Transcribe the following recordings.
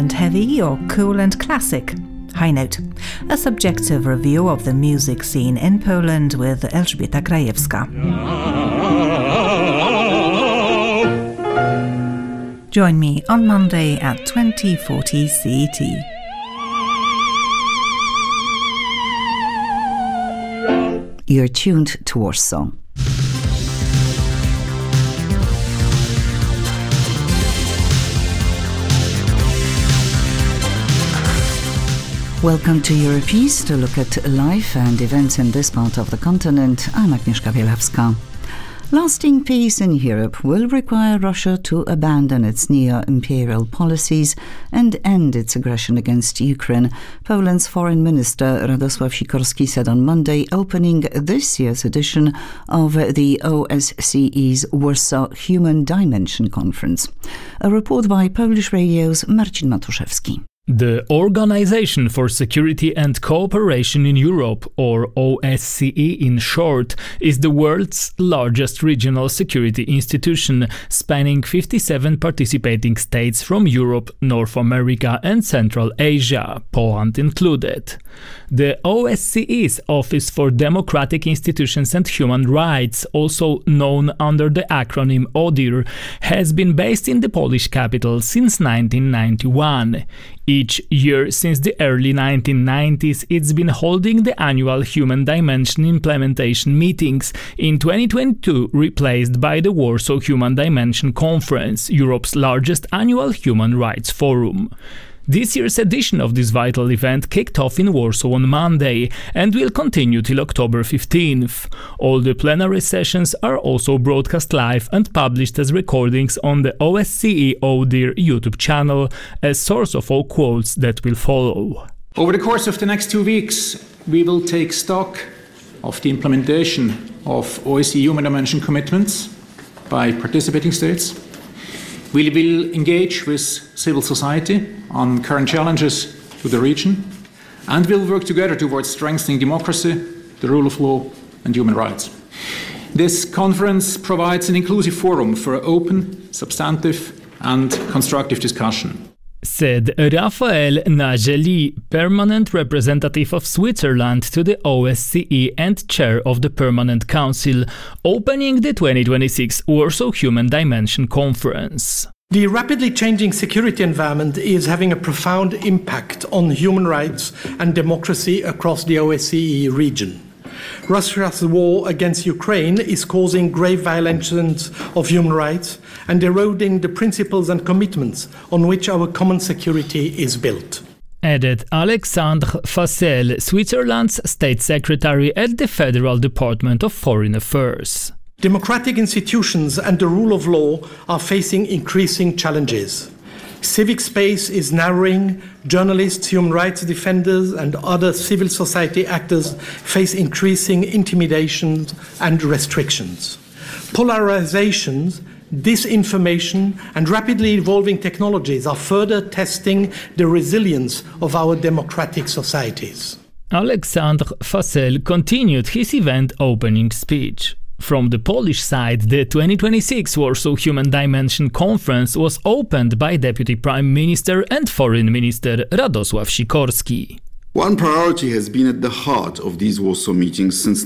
and heavy or cool and classic? High Note, a subjective review of the music scene in Poland with Elżbieta Krajewska. Join me on Monday at 20:40 CET. You're tuned to Warsaw. Welcome to Europeast, to look at life and events in this part of the continent. I'm Agnieszka Bielawska. Lasting peace in Europe will require Russia to abandon its neo-imperial policies and end its aggression against Ukraine, Poland's Foreign Minister Radosław Sikorski said on Monday, opening this year's edition of the OSCE's Warsaw Human Dimension Conference. A report by Polish Radio's Marcin Matuszewski. The Organization for Security and Cooperation in Europe, or OSCE in short, is the world's largest regional security institution, spanning 57 participating states from Europe, North America and Central Asia, Poland included. The OSCE's Office for Democratic Institutions and Human Rights, also known under the acronym ODIHR, has been based in the Polish capital since 1991. Each year since the early 1990s, it's been holding the annual Human Dimension implementation meetings, in 2022 replaced by the Warsaw Human Dimension Conference, Europe's largest annual human rights forum. This year's edition of this vital event kicked off in Warsaw on Monday and will continue till October 15th. All the plenary sessions are also broadcast live and published as recordings on the OSCE ODIHR YouTube channel, a source of all quotes that will follow. Over the course of the next 2 weeks, we will take stock of the implementation of OSCE Human Dimension commitments by participating states. We will engage with civil society on current challenges to the region, and we'll work together towards strengthening democracy, the rule of law and human rights. This conference provides an inclusive forum for open, substantive and constructive discussion, said Raphael Naegeli, permanent representative of Switzerland to the OSCE and chair of the Permanent Council, opening the 2026 Warsaw Human Dimension Conference. The rapidly changing security environment is having a profound impact on human rights and democracy across the OSCE region. Russia's war against Ukraine is causing grave violations of human rights and eroding the principles and commitments on which our common security is built, added Alexandre Fassel, Switzerland's State Secretary at the Federal Department of Foreign Affairs. Democratic institutions and the rule of law are facing increasing challenges. Civic space is narrowing, journalists, human rights defenders and other civil society actors face increasing intimidation and restrictions. Polarizations, disinformation and rapidly evolving technologies are further testing the resilience of our democratic societies. Alexandre Fassel continued his event opening speech. From the Polish side, the 2026 Warsaw Human Dimension Conference was opened by Deputy Prime Minister and Foreign Minister Radosław Sikorski. One priority has been at the heart of these Warsaw meetings since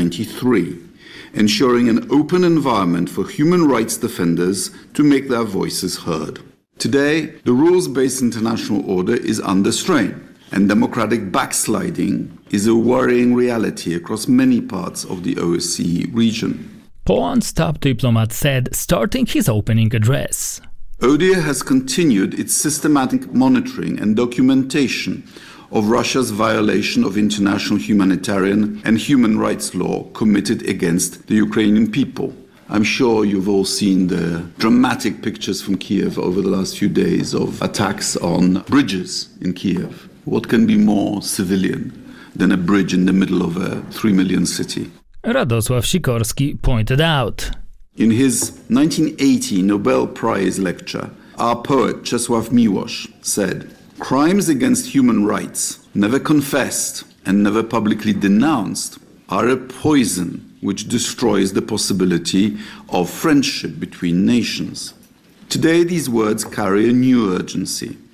1993, ensuring an open environment for human rights defenders to make their voices heard. Today, the rules-based international order is under strain, and democratic backsliding is a worrying reality across many parts of the OSCE region. Poland's top diplomat said, starting his opening address. ODIHR has continued its systematic monitoring and documentation of Russia's violation of international humanitarian and human rights law committed against the Ukrainian people. I'm sure you've all seen the dramatic pictures from Kiev over the last few days of attacks on bridges in Kiev. What can be more civilian than a bridge in the middle of a 3 million city? Radosław Sikorski pointed out. In his 1980 Nobel Prize lecture, our poet Czesław Miłosz said, "Crimes against human rights, never confessed and never publicly denounced, are a poison which destroys the possibility of friendship between nations." Today, these words carry a new urgency.